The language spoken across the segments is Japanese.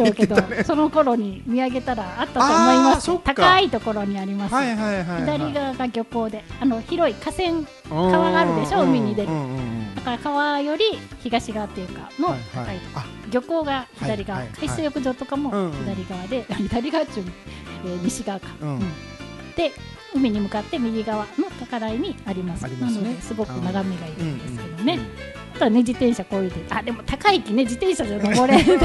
るけど、その頃に見上げたらあったと思います。高いところにあります。左側が漁港で、広い河川、川があるでしょ、海に出る。だから川より東側っていうかの高いところ、漁港が左側、海水浴場とかも左側で、左側中、西側か、で海に向かって右側の高台にあります。なのですごく眺めがいいんですけどね。あとはね、自転車こういうでも高い木ね、自転車じゃ登れる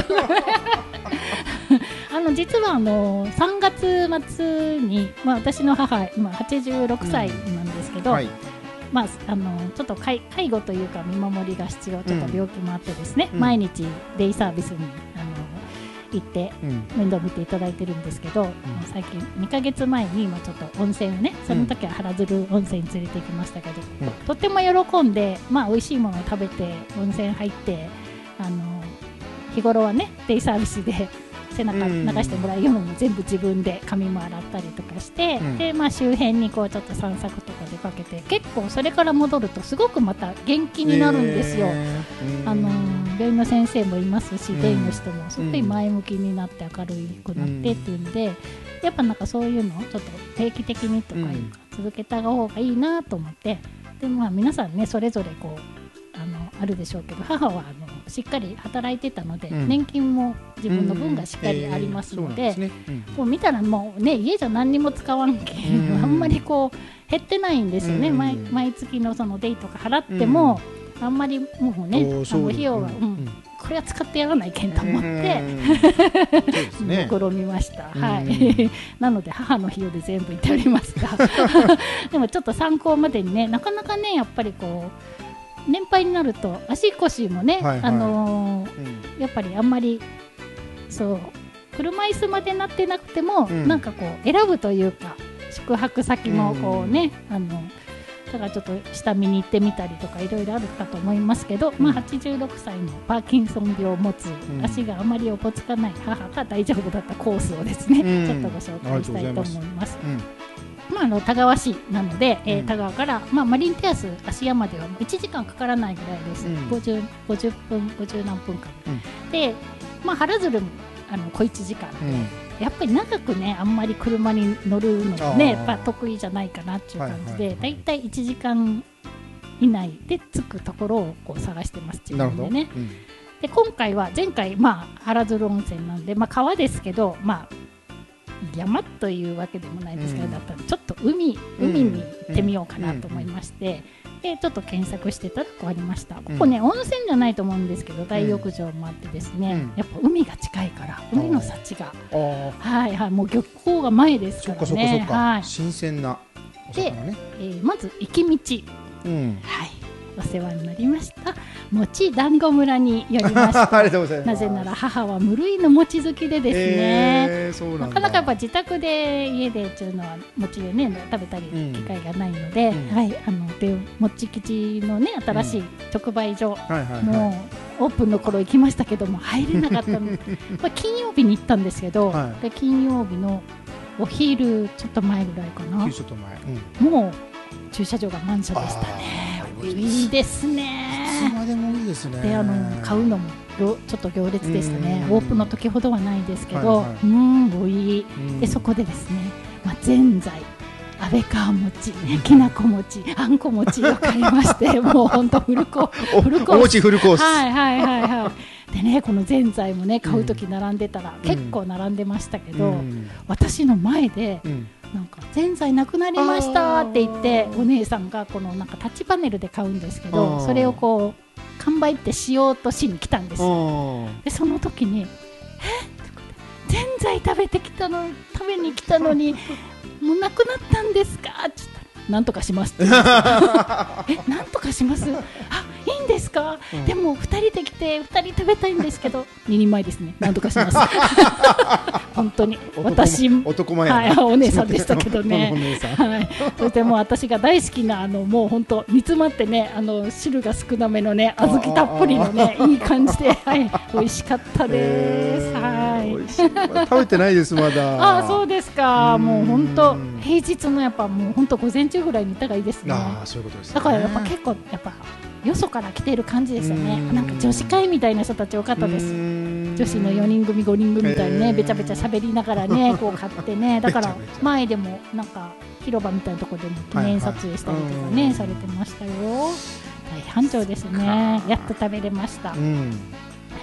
実は3月末に、私の母今86歳なんですけど、ちょっと介護というか見守りが必要、ちょっと病気もあってですね、毎日デイサービスに行って面倒見ていただいてるんですけど、最近2ヶ月前にちょっと温泉をね、その時は原鶴温泉に連れて行きましたけど、とっても喜んで、美味しいものを食べて温泉入って、日頃はねデイサービスで背中流してもらうように全部自分で髪も洗ったりとかして、で周辺にこうちょっと散策とか出かけて、結構それから戻るとすごくまた元気になるんですよ。病院の先生もいますし、出院の人もすごい前向きになって明るくなってっていうんで、やっぱなんかそういうのをちょっと定期的にとかいうか続けた方がいいなと思って、で皆さんねそれぞれこうあるでしょうけど、母はしっかり働いてたので、年金も自分の分がしっかりありますので、こう見たらもうね家じゃ何にも使わんけん、あんまりこう減ってないんですよね。毎月のそのデイとか払っても、あんまりもうね費用は、これは使ってやらないけんと思って試みました。なので母の日より全部言っておりますがでもちょっと参考までにね、なかなかねやっぱりこう年配になると足腰もね、やっぱりあんまりそう車椅子までなってなくても、なんかこう選ぶというか、宿泊先もこうね、だからちょっと下見に行ってみたりとかいろいろあるかと思いますけど、86歳のパーキンソン病を持つ、足があまりおぼつかない母が大丈夫だったコースをですね、ちょっとご紹介したいと思います。田川市なので、田川から、マリンテラス芦屋までは1時間かからないぐらいです。50分50何分間、で、原鶴も小1時間で、やっぱり長くねあんまり車に乗るのがねやっぱ得意じゃないかなっていう感じで、だいたい1時間以内で着くところをこう探してます、自分でね。で今回は前回原鶴温泉なんで、川ですけど、山というわけでもないですけど、だったらちょっと海に行ってみようかなと思いまして、でちょっと検索してたらこうありました。ここね温泉じゃないと思うんですけど、大浴場もあってですね、やっぱ海が近いから海の幸がもう漁港が前ですからね。 新鮮なお魚ね。 で、まず行き道、お世話になりました餅団子村に寄りましたなぜなら母は無類の餅好きでですね、なかなかやっぱ自宅で家でっていうのは餅をね食べたり機会がないので、で餅吉のね新しい直売所、もうオープンの頃行きましたけども入れなかったので金曜日に行ったんですけど、で金曜日のお昼ちょっと前ぐらいかな、もう駐車場が満車でしたね。いいですね。 いつまでもいいですね。 で買うのもちょっと行列でしたね。オープンの時ほどはないですけど、おいでそこでですね、ぜんざい、安倍川餅、きなこ餅、あんこ餅を買いましてもう本当フルコース、 お餅フルコース、 でね、このぜんざいもね買う時並んでたら、結構並んでましたけど、私の前で、なんかぜんざいなくなりましたって言ってお姉さんがこのなんかタッチパネルで買うんですけど、それをこう完売ってしようとしに来たんですよ。でその時にぜんざい食べに来たのにもうなくなったんですかって言ったら、なんとかしますってなんとかします、いいんですか、でも2人で来て2人食べたいんですけど2人前ですね、なんとかします本当に私男前や、 お姉さんでしたけどねそしてもう私が大好きなもう本当煮詰まってね汁が少なめのね小豆たっぷりのねいい感じで、美味しかったです。 食べてないですまだ。 そうですか。もう本当平日のやっぱもう本当午前中ぐらいに行ったがいいですね。 そういうことですね。 だからやっぱ結構やっぱよそから来てる感じですよね。なんか女子会みたいな人たち多かったです。 女子の4人組5人組みたいにね、べちゃべちゃ喋りながらねこう買ってね、だから前でもなんか広場みたいなところでも記念撮影したりとかね、されてましたよ。大繁盛ですね。やっと食べれました。はい。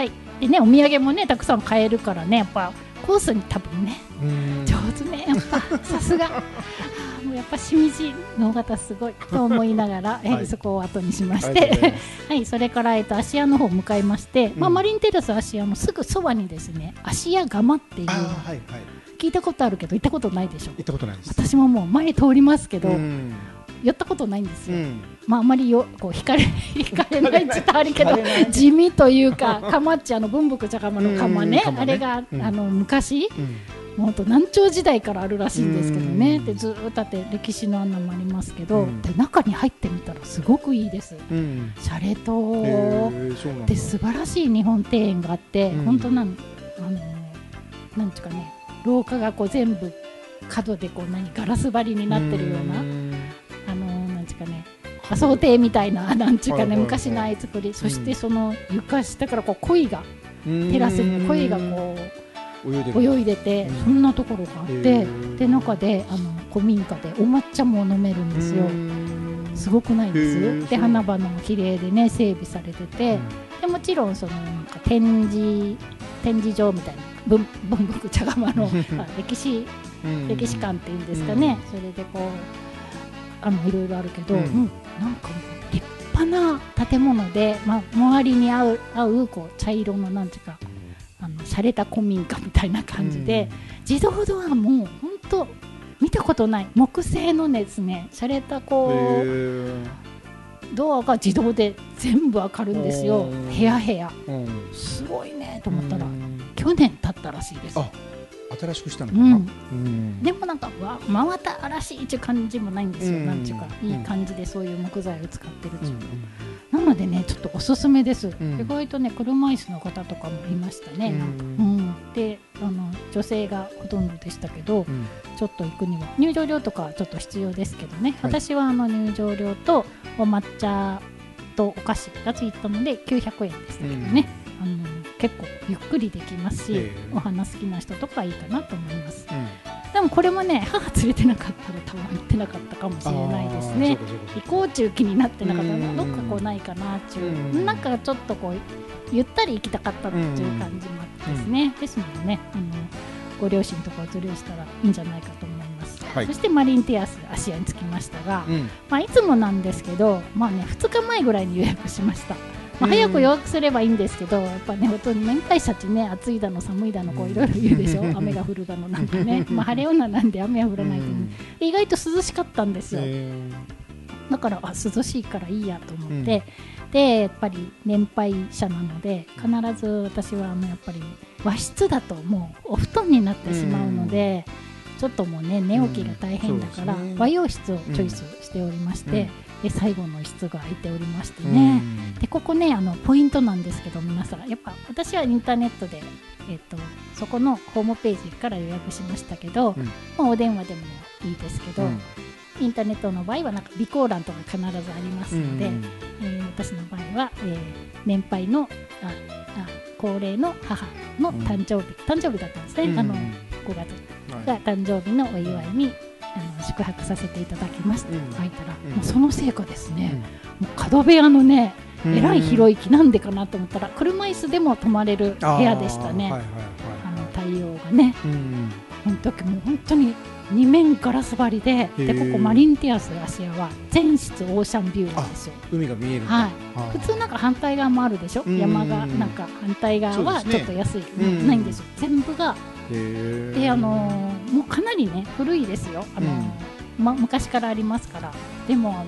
でね、お土産もねたくさん買えるからね、やっぱコースに多分ね上手ね、やっぱさすがもうやっぱしみじ能形すごいと思いながら、そこを後にしましてはい、それから芦屋の方向かいまして、マリンテラス芦屋のすぐそばにですね、芦屋釜っていう、聞いたことあるけど行ったことないでしょ。 行ったことないです。 私ももう前通りますけど寄ったことないんですよ。あんまりこう惹かれないって言ったらあるけど地味というか、釜っち文福茶釜の釜ね、あれが昔もうほんと南朝時代からあるらしいんですけどね。でずっとあって歴史の案内もありますけど、で中に入ってみたらすごくいいです。洒落とで素晴らしい日本庭園があって、本当なんていうかね、廊下がこう全部角でこうガラス張りになってるようななんていうかね、仮想亭みたいななんていうかね、昔のあい作り、そしてその床下からこう鯉がテラスに鯉がこう泳いでて、そんなところがあって、で中で古民家でお抹茶も飲めるんですよ。すごくないです。で花々も綺麗でね整備されてて、でもちろんそのなんか展示場みたいな文福茶釜の歴史館っていうんですかね、それでこういろいろあるけど、なんかもう立派な建物で、周りに合うこう茶色のなんていうか洒落た古民家みたいな感じで、自動ドアも本当見たことない木製のですね、洒落たこうドアが自動で全部開かるんですよ。部屋すごいねと思ったら去年経ったらしいです。 新しくしたのかな。 でもなんか真新しいっていう感じもないんですよ。なんていうかいい感じでそういう木材を使ってるっていうか、なのでねちょっとおすすめです。意外とね車椅子の方とかもいましたね。で女性がほとんどでしたけど、ちょっと行くには入場料とかちょっと必要ですけどね、私は入場料とお抹茶とお菓子がついたので900円でしたけどね、結構ゆっくりできますし、お花好きな人とかいいかなと思います。でもこれもね母連れてなかったら多分行ってなかったかもしれないですね。行こう中気になってなかったらどっかこうないかなっていう、なんかちょっとこうゆったり行きたかったっていう感じもあってですね、ですのでねご両親とかお連れしたらいいんじゃないかと思います。そしてマリンテラス芦屋に着きましたが、いつもなんですけど2日前ぐらいに予約しました。早く予約すればいいんですけど、やっぱね年配者ってね暑いだの寒いだのこういろいろ言うでしょ。雨が降るだのなんかね晴れ女なんで雨は降らないと、意外と涼しかったんですよ。だから涼しいからいいやと思って、でやっぱり年配者なので必ず私はやっぱり和室だともうお布団になってしまうので、ちょっともうね寝起きが大変だから、和洋室をチョイスしておりまして、で最後の室が空いておりましてね、でここねポイントなんですけど、皆さんやっぱ私はインターネットで、そこのホームページから予約しましたけど、お電話でもいいですけど、インターネットの場合はなんか備考欄とか必ずありますので、私の場合は、年配の高齢の母の誕生日だったんですね。5月が誕生日のお祝いに宿泊させていただきますって書いたら、もうそのせいかですね、もう角部屋のねえらい広い木、なんでかなと思ったら車椅子でも泊まれる部屋でしたね。太陽がね、この時もう本当に2面ガラス張りで、でここマリンテラス芦屋は全室オーシャンビューなんですよ。 海が見える。 普通なんか反対側もあるでしょ。山がなんか反対側はちょっと安い、ないんですよ。全部がでもうかなりね古いですよ。昔からありますから。でも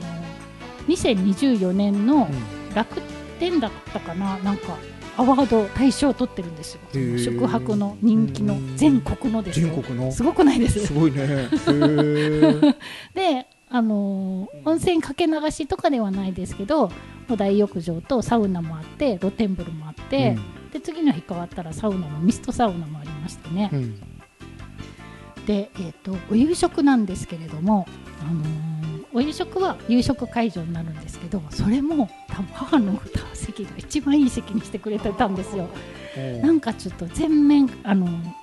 2024年の楽天だったかな、なんかアワード大賞を取ってるんですよ。宿泊の人気の全国のですよ。すごくないです。 すごいね。 で温泉かけ流しとかではないですけど、大浴場とサウナもあって露天風呂もあって、で次の日変わったらサウナもミストサウナもありましてね、で、お夕食なんですけれども、お夕食は夕食会場になるんですけど、それも多分母の席が一番いい席にしてくれてたんですよ。 なんかちょっと全面